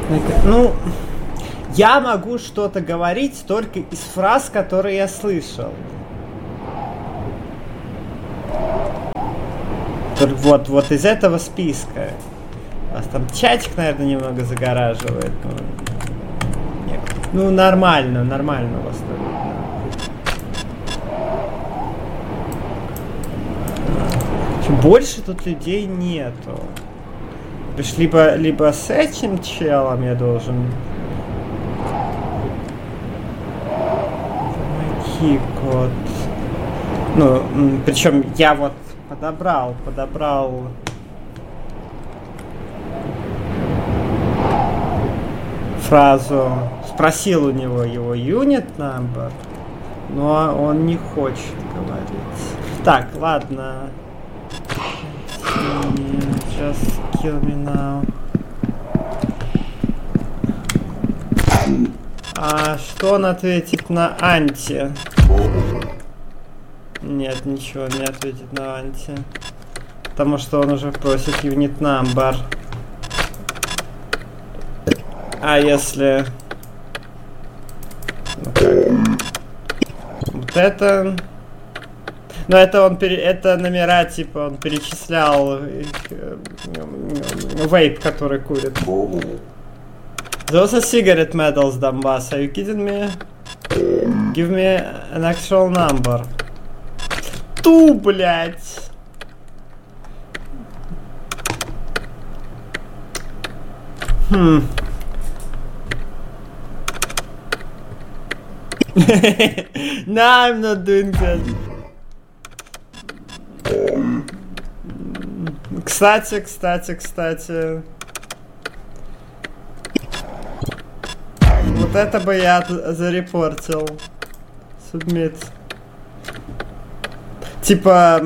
Ну, я могу что-то говорить только из фраз, которые я слышал. Вот из этого списка. У вас там чатик, наверное, немного загораживает. Ну, нормально у вас там. Больше тут людей нету. Либо с этим челом я должен... Найти код. Ну, причем я вот подобрал. Фразу. Спросил у него его unit number, но он не хочет говорить. Так, ладно. Just kill me now. А что он ответит на анти? Нет, ничего не ответит на анти. Потому что он уже просит unit number. А если... Вот это... Ну, это это номера, типа, он перечислял вейп, который курит. Those are cigarette medals, Donbass. Are you kidding me? Give me an actual number. Блять! No, I'm not doing that. Кстати. Вот это бы я зарепортил. Submit. Типа,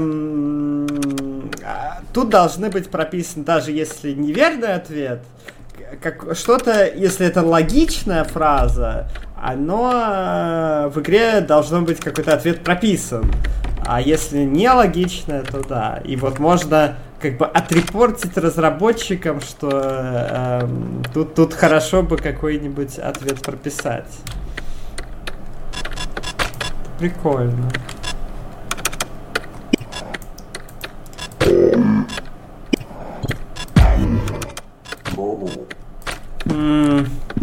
тут должны быть прописаны, даже если неверный ответ, как что-то, если это логичная фраза, оно в игре должно быть какой-то ответ прописан. А если не логичное, то да. И вот можно как бы отрепортить разработчикам, что тут хорошо бы какой-нибудь ответ прописать. Прикольно.